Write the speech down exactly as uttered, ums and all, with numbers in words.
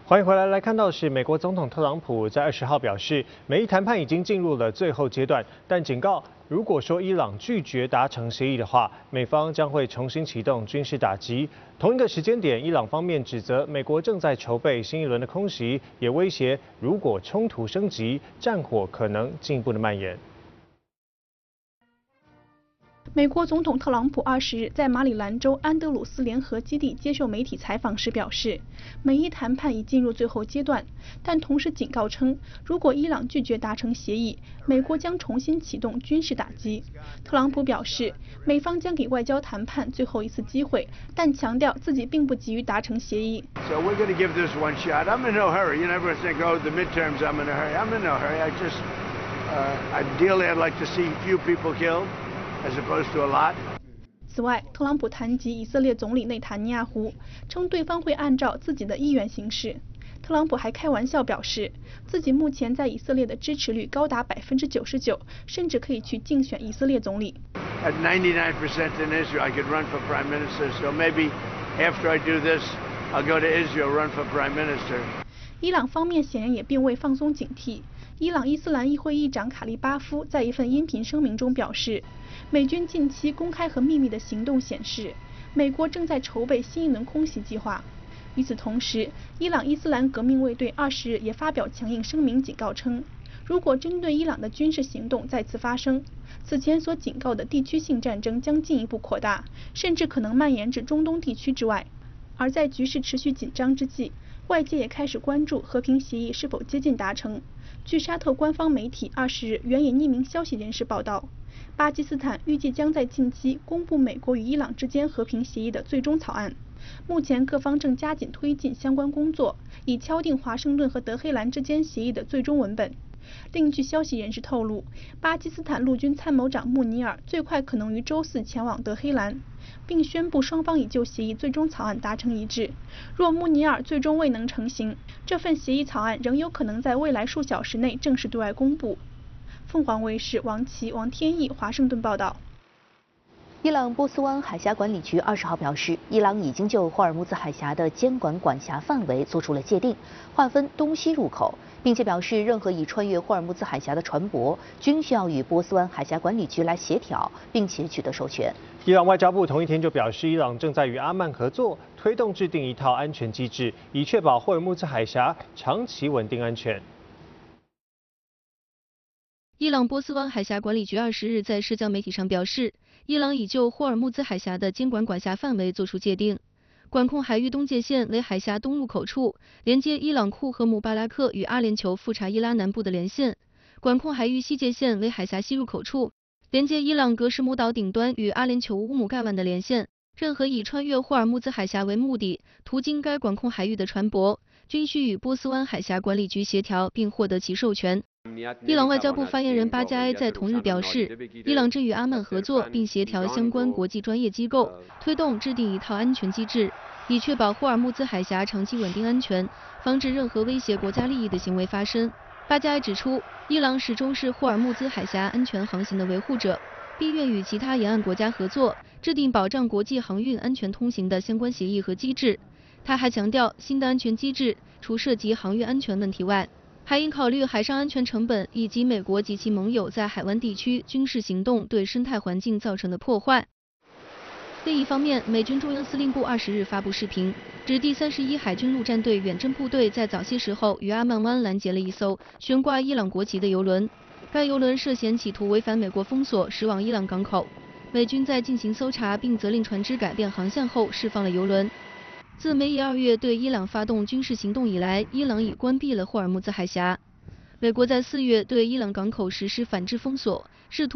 欢迎回来。来看到的是，美国总统特朗普在二十号表示，美伊谈判已经进入了最后阶段，但警告，如果说伊朗拒绝达成协议的话，美方将会重新启动军事打击。同一个时间点，伊朗方面指责美国正在筹备新一轮的空袭，也威胁如果冲突升级，战火可能进一步的蔓延。 美国总统特朗普二十日在马里兰州安德鲁斯联合基地接受媒体采访时表示，美伊谈判已进入最后阶段，但同时警告称，如果伊朗拒绝达成协议，美国将重新启动军事打击。特朗普表示，美方将给外交谈判最后一次机会，但强调自己并不急于达成协议。 So we're going to give this one shot. I'm in no hurry. You never think, oh, the midterms, I'm in a hurry. I'm in no hurry. I just, uh, ideally, I'd like to see few people killed. As opposed to a lot. 此外，特朗普谈及以色列总理内塔尼亚胡，称对方会按照自己的意愿行事。特朗普还开玩笑表示，自己目前在以色列的支持率高达百分之九十九，甚至可以去竞选以色列总理。 At ninety-nine percent in Israel, I could run for prime minister. So maybe after I do this, I'll go to Israel, run for prime minister. 伊朗方面显然也并未放松警惕。伊朗伊斯兰议会议长卡利巴夫在一份音频声明中表示，美军近期公开和秘密的行动显示，美国正在筹备新一轮空袭计划。与此同时，伊朗伊斯兰革命卫队二十日也发表强硬声明，警告称，如果针对伊朗的军事行动再次发生，此前所警告的地区性战争将进一步扩大，甚至可能蔓延至中东地区之外。而在局势持续紧张之际，外界也开始关注和平协议是否接近达成。据沙特官方媒体二十日援引匿名消息人士报道，巴基斯坦预计将在近期公布美国与伊朗之间和平协议的最终草案。目前各方正加紧推进相关工作，以敲定华盛顿和德黑兰之间协议的最终文本。另据消息人士透露，巴基斯坦陆军参谋长穆尼尔最快可能于周四前往德黑兰，并宣布双方已就协议最终草案达成一致。若穆尼尔最终未能成行，这份协议草案仍有可能在未来数小时内正式对外公布。凤凰卫视王琦、王天意华盛顿报道。 伊朗波斯湾海峡管理局二十号表示，伊朗已经就霍尔木兹海峡的监管管辖范围做出了界定，划分东西入口，并且表示，任何已穿越霍尔木兹海峡的船舶均需要与波斯湾海峡管理局来协调，并且取得授权。 伊朗外交部同一天就表示，伊朗正在与阿曼合作，推动制定一套安全机制，以确保霍尔木兹海峡长期稳定安全。 伊朗波斯湾海峡管理局二十日在社交媒体上表示，伊朗已就霍尔木兹海峡的监管管辖范围作出界定，管控海域东界线为海峡东入口处，连接伊朗库和姆巴拉克与阿联酋富查伊拉南部的连线；管控海域西界线为海峡西入口处，连接伊朗格什姆岛顶端与阿联酋乌姆盖万的连线。任何以穿越霍尔木兹海峡为目的，途经该管控海域的船舶，均需与波斯湾海峡管理局协调并获得其授权。 伊朗外交部发言人巴加埃在同日表示，伊朗正与阿曼合作，并协调相关国际专业机构，推动制定一套安全机制，以确保霍尔木兹海峡长期稳定安全，防止任何威胁国家利益的行为发生。巴加埃指出，伊朗始终是霍尔木兹海峡安全航行的维护者，并愿与其他沿岸国家合作，制定保障国际航运安全通行的相关协议和机制。他还强调，新的安全机制除涉及航运安全问题外， 还应考虑海上安全成本以及美国及其盟友在海湾地区军事行动对生态环境造成的破坏。另一方面，美军中央司令部二十日发布视频，指第三十一海军陆战队远征部队在早些时候于阿曼湾拦截了一艘悬挂伊朗国旗的油轮，该油轮涉嫌企图违反美国封锁，驶往伊朗港口。美军在进行搜查并责令船只改变航向后，释放了油轮。 自美以二月对伊朗发动军事行动以来，伊朗已关闭了霍尔木兹海峡。美国在四月对伊朗港口实施反制封锁，试图